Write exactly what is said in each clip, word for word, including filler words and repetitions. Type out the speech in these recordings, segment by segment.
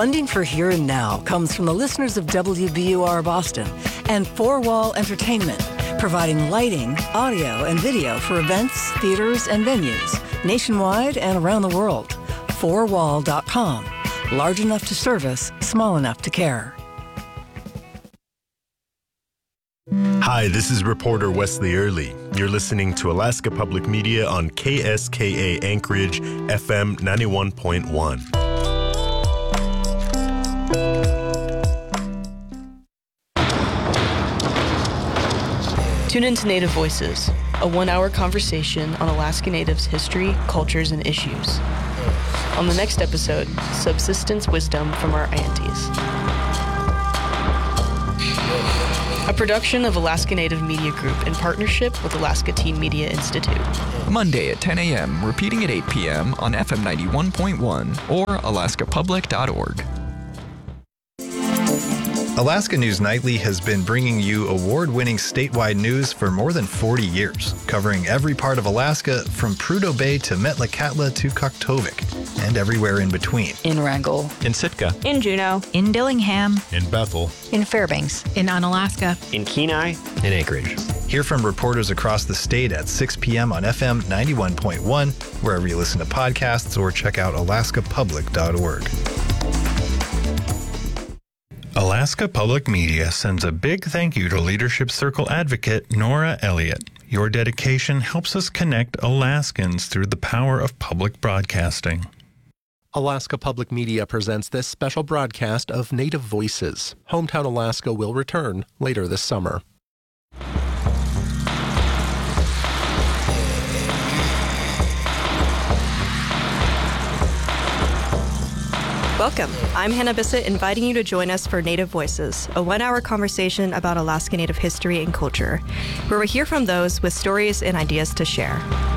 Funding for Here and Now comes from the listeners of W B U R Boston and Four Wall Entertainment, providing lighting, audio, and video for events, theaters, and venues nationwide and around the world. four wall dot com. Large enough to service, small enough to care. Hi, this is reporter Wesley Early. You're listening to Alaska Public Media on K S K A Anchorage, F M ninety-one point one. Tune in to Native Voices, a one-hour conversation on Alaska Natives' history, cultures, and issues. On the next episode, subsistence wisdom from our aunties. A production of Alaska Native Media Group in partnership with Alaska Teen Media Institute. Monday at ten a.m., repeating at eight p.m. on F M ninety-one point one or alaska public dot org. Alaska News Nightly has been bringing you award-winning statewide news for more than forty years, covering every part of Alaska from Prudhoe Bay to Metlakatla to Kaktovik, and everywhere in between. In Wrangell. In Sitka. In Juneau. In Dillingham. In Bethel. In Fairbanks. In Unalaska. In Kenai. In Anchorage. Hear from reporters across the state at six p.m. on F M ninety-one point one, wherever you listen to podcasts, or check out alaska public dot org. Alaska Public Media sends a big thank you to Leadership Circle advocate Nora Elliott. Your dedication helps us connect Alaskans through the power of public broadcasting. Alaska Public Media presents this special broadcast of Native Voices. Hometown Alaska will return later this summer. Welcome. I'm Hannah Bissett, inviting you to join us for Native Voices, a one-hour conversation about Alaska Native history and culture, where we hear from those with stories and ideas to share.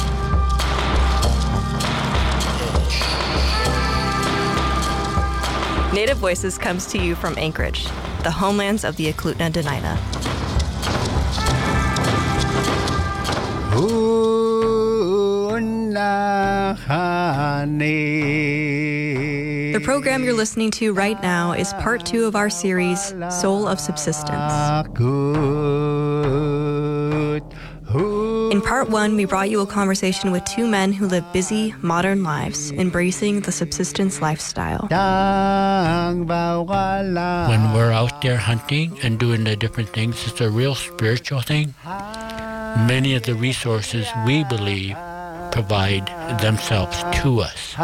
Native Voices comes to you from Anchorage, the homelands of the Eklutna Dena'ina. The program you're listening to right now is part two of our series, Soul of Subsistence. In part one, we brought you a conversation with two men who live busy, modern lives, embracing the subsistence lifestyle. When we're out there hunting and doing the different things, it's a real spiritual thing. Many of the resources, we believe, provide themselves to us.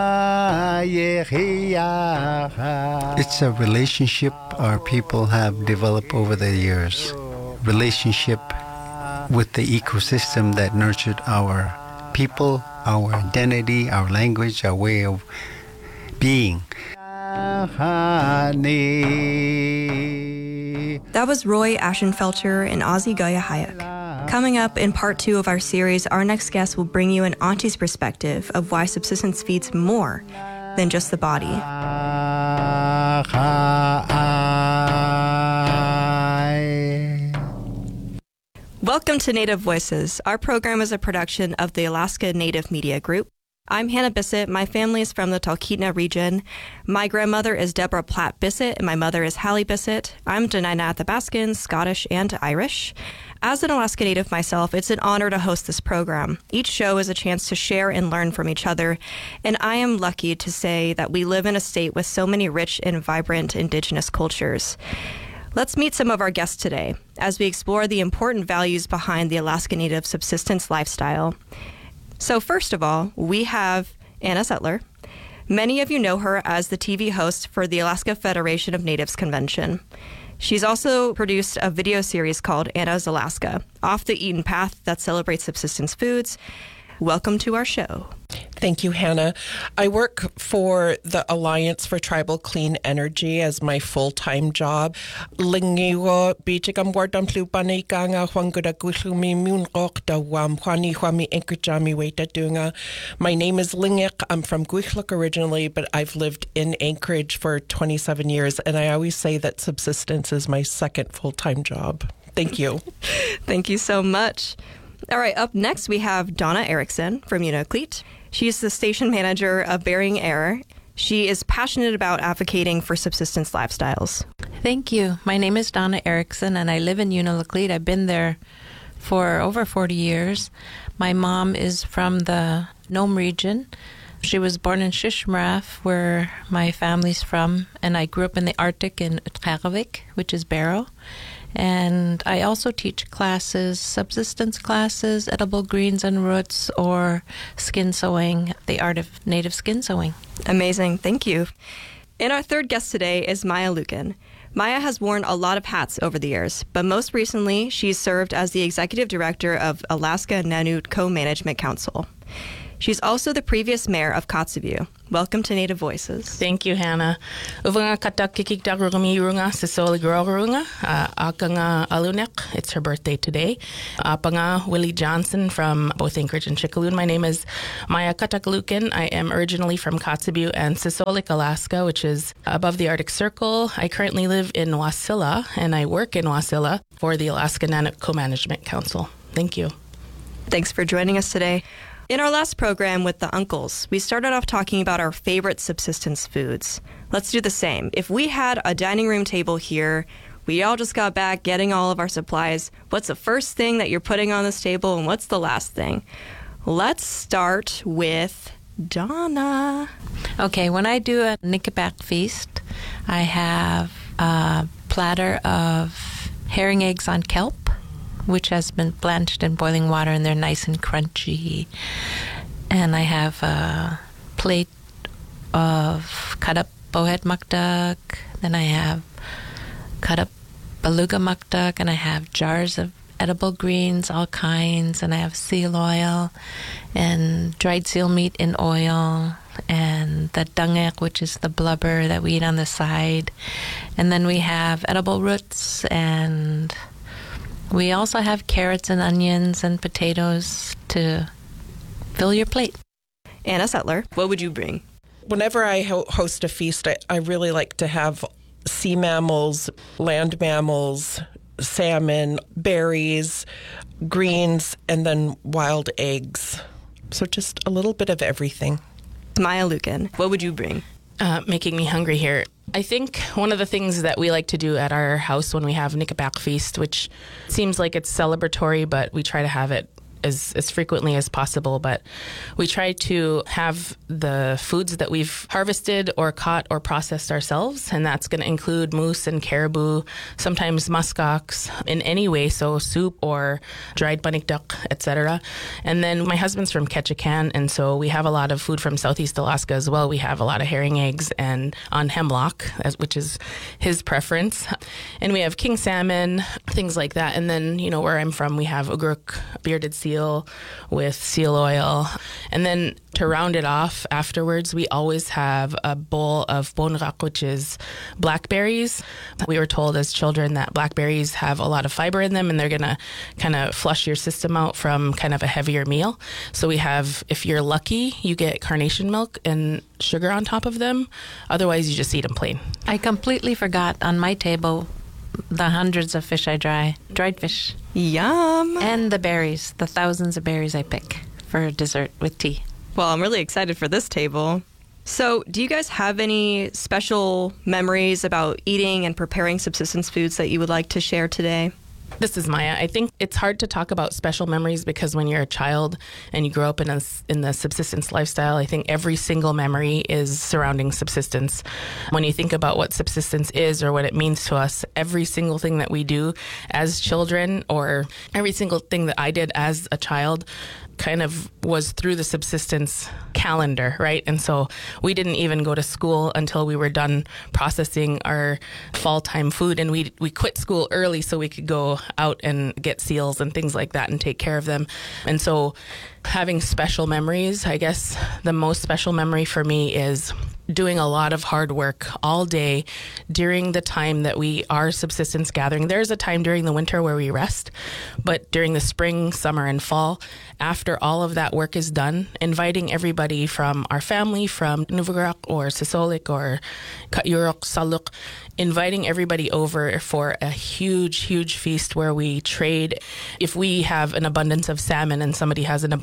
It's a relationship our people have developed over the years. Relationship with the ecosystem that nurtured our people, our identity, our language, our way of being. That was Roy Ashenfelter and Ozzy Gayahayak. Coming up in part two of our series, our next guest will bring you an auntie's perspective of why subsistence feeds more than just the body. Welcome to Native Voices. Our program is a production of the Alaska Native Media Group. I'm Hannah Bissett. My family is from the Talkeetna region. My grandmother is Deborah Platt Bissett, and my mother is Hallie Bissett. I'm Dena'ina Athabaskan, Scottish, and Irish. As an Alaska Native myself, it's an honor to host this program. Each show is a chance to share and learn from each other, and I am lucky to say that we live in a state with so many rich and vibrant Indigenous cultures. Let's meet some of our guests today as we explore the important values behind the Alaska Native subsistence lifestyle. So first of all, we have Anna Settler. Many of you know her as the T V host for the Alaska Federation of Natives Convention. She's also produced a video series called Anna's Alaska, Off the Eaten Path, that celebrates subsistence foods. Welcome to our show. Thank you, Hannah. I work for the Alliance for Tribal Clean Energy as my full-time job. Lingiwo bichigam wardam plupani kanga huanguda guhlumi munrok da wam huani huami enkujami weta dunga. My name is Lingik. I'm from Gwich'luk originally, but I've lived in Anchorage for twenty-seven years, and I always say that subsistence is my second full-time job. Thank you. Thank you so much. All right, up next we have Donna Erickson from Unalakleet. She's the station manager of Bering Air. She is passionate about advocating for subsistence lifestyles. Thank you. My name is Donna Erickson, and I live in Unalakleet. I've been there for over forty years. My mom is from the Nome region. She was born in Shishmaref, where my family's from, and I grew up in the Arctic in Utrecht, which is Barrow. And I also teach classes, subsistence classes, edible greens and roots, or skin sewing, the art of native skin sewing. Amazing. Thank you. And our third guest today is Maya Luken. Maya has worn a lot of hats over the years, but most recently, she's served as the executive director of Alaska Nanut Co-Management Council. She's also the previous mayor of Kotzebue. Welcome to Native Voices. Thank you, Hannah. Uvanga katak kikik rumi runga sisoli runga akanga alunek. It's her birthday today. Apanga Willie Johnson from both Anchorage and Chicxulub. My name is Maya Katakalukin. I am originally from Kotzebue and Sisolik, Alaska, which is above the Arctic Circle. I currently live in Wasilla, and I work in Wasilla for the Alaska Nanuk Co-Management Council. Thank you. Thanks for joining us today. In our last program with the uncles, we started off talking about our favorite subsistence foods. Let's do the same. If we had a dining room table here, we all just got back getting all of our supplies, what's the first thing that you're putting on this table and what's the last thing? Let's start with Donna. Okay, when I do a Nikabak feast, I have a platter of herring eggs on kelp, which has been blanched in boiling water, and they're nice and crunchy. And I have a plate of cut up bowhead mukduk. Then I have cut up beluga mukduk, and I have jars of edible greens, all kinds, and I have seal oil and dried seal meat in oil, and the dangek, which is the blubber that we eat on the side. And then we have edible roots, and we also have carrots and onions and potatoes to fill your plate. Anna Settler, what would you bring? Whenever I ho- host a feast, I, I really like to have sea mammals, land mammals, salmon, berries, greens, and then wild eggs. So just a little bit of everything. Maya Luken, what would you bring? Uh, making me hungry here. I think one of the things that we like to do at our house when we have Nikabak feast, which seems like it's celebratory, but we try to have it as, as frequently as possible. But we try to have the foods that we've harvested or caught or processed ourselves, and that's going to include moose and caribou, sometimes muskox in any way, so soup or dried banikduk, et cetera. And then my husband's from Ketchikan, and so we have a lot of food from Southeast Alaska as well. We have a lot of herring eggs and on hemlock, which is his preference. And we have king salmon, things like that. And then, you know, where I'm from, we have ugruk, bearded seal, with seal oil. And then to round it off afterwards, we always have a bowl of bonrak, which is blackberries. We were told as children that blackberries have a lot of fiber in them, and they're going to kind of flush your system out from kind of a heavier meal. So we have, if you're lucky, you get carnation milk and sugar on top of them. Otherwise, you just eat them plain. I completely forgot on my table the hundreds of fish I dry, dried fish. Yum! And the berries, the thousands of berries I pick for dessert with tea. Well, I'm really excited for this table. So, do you guys have any special memories about eating and preparing subsistence foods that you would like to share today? This is Maya. I think it's hard to talk about special memories because when you're a child and you grow up in a, in the subsistence lifestyle, I think every single memory is surrounding subsistence. When you think about what subsistence is or what it means to us, every single thing that we do as children or every single thing that I did as a child kind of was through the subsistence calendar, right? And so we didn't even go to school until we were done processing our fall-time food, and we we quit school early so we could go out and get seals and things like that and take care of them. And so having special memories, I guess the most special memory for me is doing a lot of hard work all day during the time that we are subsistence gathering. There's a time during the winter where we rest, but during the spring, summer, and fall, after all of that work is done, inviting everybody from our family, from Nuvugrak or Sisolik or Kayurok, Saluk, inviting everybody over for a huge, huge feast where we trade. If we have an abundance of salmon and somebody has an abundance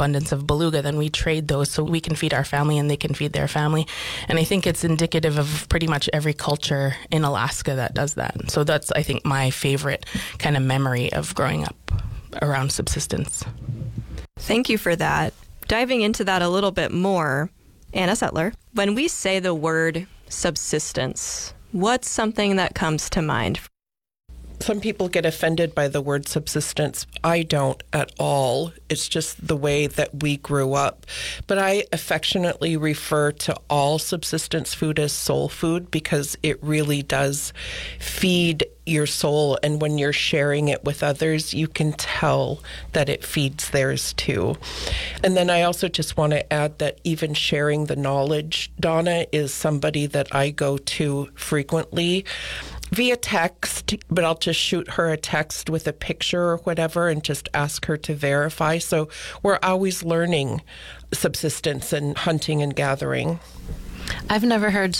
abundance of beluga, then we trade those so we can feed our family and they can feed their family. And I think it's indicative of pretty much every culture in Alaska that does that. So that's, I think, my favorite kind of memory of growing up around subsistence. Thank you for that. Diving into that a little bit more, Anna Settler, when we say the word subsistence, what's something that comes to mind? Some people get offended by the word subsistence. I don't at all. It's just the way that we grew up. But I affectionately refer to all subsistence food as soul food because it really does feed your soul. And when you're sharing it with others, you can tell that it feeds theirs too. And then I also just want to add that even sharing the knowledge, Donna is somebody that I go to frequently via text, but I'll just shoot her a text with a picture or whatever and just ask her to verify. So we're always learning subsistence and hunting and gathering. I've never heard